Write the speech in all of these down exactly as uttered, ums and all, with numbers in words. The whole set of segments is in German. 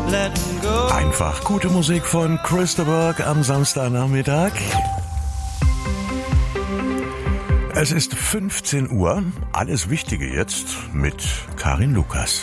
letting go. Einfach gute Musik von Christopher am Samstagnachmittag. Es ist fünfzehn Uhr. Alles Wichtige jetzt mit Karin Lukas.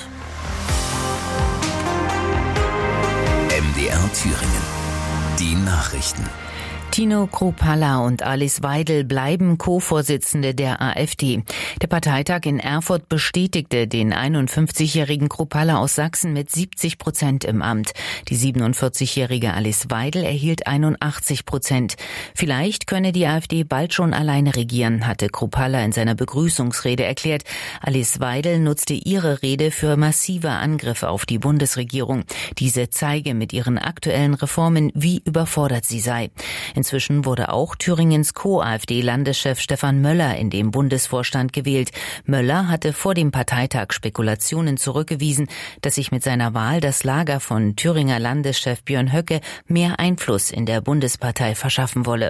M D R Thüringen. Die Nachrichten. Tino Kruppalla und Alice Weidel bleiben Co-Vorsitzende der AfD. Der Parteitag in Erfurt bestätigte den einundfünfzigjährigen Kruppalla aus Sachsen mit siebzig Prozent im Amt. Die siebenundvierzigjährige Alice Weidel erhielt einundachtzig Prozent. Vielleicht könne die AfD bald schon alleine regieren, hatte Kruppalla in seiner Begrüßungsrede erklärt. Alice Weidel nutzte ihre Rede für massive Angriffe auf die Bundesregierung. Diese zeige mit ihren aktuellen Reformen, wie überfordert sie sei. Inzwischen wurde auch Thüringens Co-AfD-Landeschef Stefan Möller in den Bundesvorstand gewählt. Möller hatte vor dem Parteitag Spekulationen zurückgewiesen, dass sich mit seiner Wahl das Lager von Thüringer Landeschef Björn Höcke mehr Einfluss in der Bundespartei verschaffen wolle.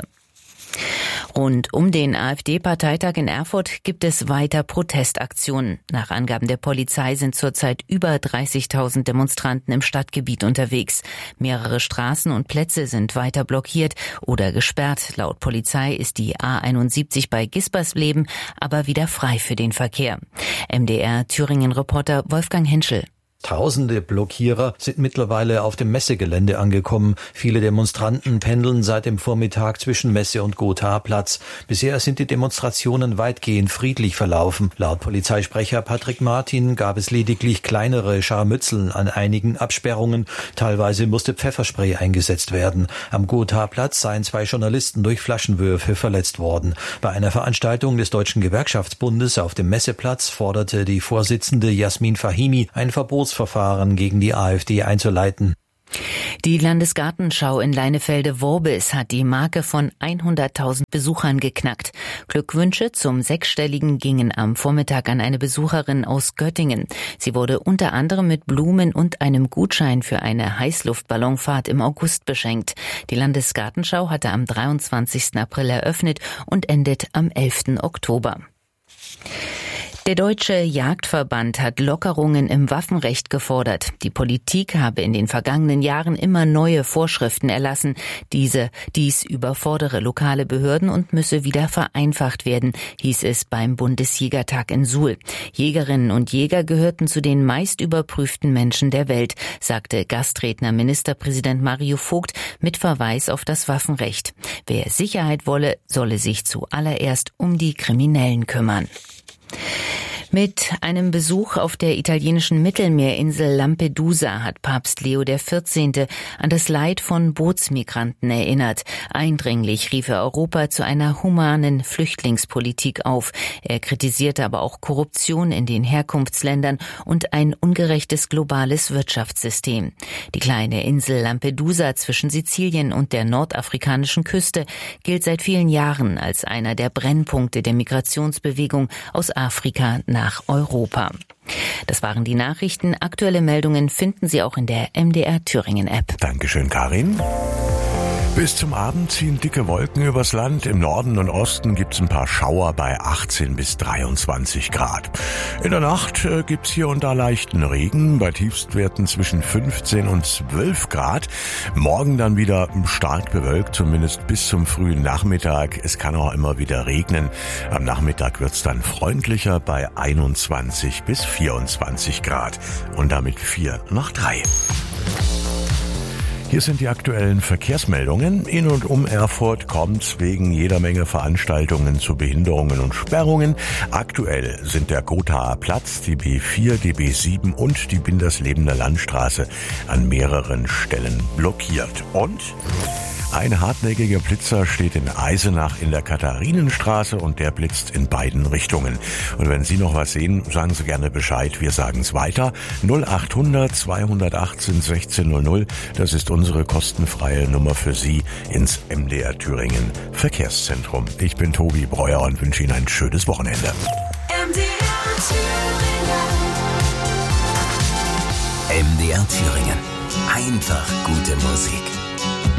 Rund um den AfD-Parteitag in Erfurt gibt es weiter Protestaktionen. Nach Angaben der Polizei sind zurzeit über dreißigtausend Demonstranten im Stadtgebiet unterwegs. Mehrere Straßen und Plätze sind weiter blockiert oder gesperrt. Laut Polizei ist die A einundsiebzig bei Gispersleben aber wieder frei für den Verkehr. M D R Thüringen-Reporter Wolfgang Henschel. Tausende Blockierer sind mittlerweile auf dem Messegelände angekommen. Viele Demonstranten pendeln seit dem Vormittag zwischen Messe und Gothaer-Platz. Bisher sind die Demonstrationen weitgehend friedlich verlaufen. Laut Polizeisprecher Patrick Martin gab es lediglich kleinere Scharmützeln an einigen Absperrungen. Teilweise musste Pfefferspray eingesetzt werden. Am Gothaer-Platz seien zwei Journalisten durch Flaschenwürfe verletzt worden. Bei einer Veranstaltung des Deutschen Gewerkschaftsbundes auf dem Messeplatz forderte die Vorsitzende Jasmin Fahimi ein Verbotsverfahren gegen die AfD einzuleiten. Die Landesgartenschau in Leinefelde-Worbis hat die Marke von hunderttausend Besuchern geknackt. Glückwünsche zum Sechsstelligen gingen am Vormittag an eine Besucherin aus Göttingen. Sie wurde unter anderem mit Blumen und einem Gutschein für eine Heißluftballonfahrt im August beschenkt. Die Landesgartenschau hatte am dreiundzwanzigsten April eröffnet und endet am elften Oktober. Der Deutsche Jagdverband hat Lockerungen im Waffenrecht gefordert. Die Politik habe in den vergangenen Jahren immer neue Vorschriften erlassen. Diese, dies überfordere lokale Behörden und müsse wieder vereinfacht werden, hieß es beim Bundesjägertag in Suhl. Jägerinnen und Jäger gehörten zu den meist überprüften Menschen der Welt, sagte Gastredner Ministerpräsident Mario Vogt mit Verweis auf das Waffenrecht. Wer Sicherheit wolle, solle sich zuallererst um die Kriminellen kümmern. Mit einem Besuch auf der italienischen Mittelmeerinsel Lampedusa hat Papst Leo der vierzehnte an das Leid von Bootsmigranten erinnert. Eindringlich rief er Europa zu einer humanen Flüchtlingspolitik auf. Er kritisierte aber auch Korruption in den Herkunftsländern und ein ungerechtes globales Wirtschaftssystem. Die kleine Insel Lampedusa zwischen Sizilien und der nordafrikanischen Küste gilt seit vielen Jahren als einer der Brennpunkte der Migrationsbewegung aus Afrika nach Europa. Das waren die Nachrichten. Aktuelle Meldungen finden Sie auch in der M D R Thüringen App. Dankeschön, Karin. Bis zum Abend ziehen dicke Wolken übers Land. Im Norden und Osten gibt's ein paar Schauer bei achtzehn bis dreiundzwanzig Grad. In der Nacht äh, gibt's hier und da leichten Regen, bei Tiefstwerten zwischen fünfzehn und zwölf Grad. Morgen dann wieder stark bewölkt, zumindest bis zum frühen Nachmittag. Es kann auch immer wieder regnen. Am Nachmittag wird's dann freundlicher bei einundzwanzig bis vierundzwanzig Grad. Und damit vier nach drei. Hier sind die aktuellen Verkehrsmeldungen. In und um Erfurt kommt es wegen jeder Menge Veranstaltungen zu Behinderungen und Sperrungen. Aktuell sind der Gothaer Platz, die B vier, die B sieben und die Binderslebener Landstraße an mehreren Stellen blockiert. Und ein hartnäckiger Blitzer steht in Eisenach in der Katharinenstraße und der blitzt in beiden Richtungen. Und wenn Sie noch was sehen, sagen Sie gerne Bescheid. Wir sagen es weiter. null achthundert zweihundertachtzehn sechzehn null null. Das ist unsere kostenfreie Nummer für Sie ins M D R Thüringen Verkehrszentrum. Ich bin Tobi Breuer und wünsche Ihnen ein schönes Wochenende. M D R Thüringen. M D R Thüringen. Einfach gute Musik.